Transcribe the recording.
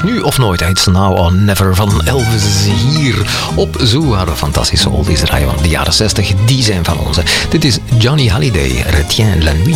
is nu of nooit. It's now or never van Elvis hier op Zoo, waar we fantastische oldies draaien. Want de jaren 60, die zijn van ons. Dit is Johnny Hallyday, Retiens la nuit.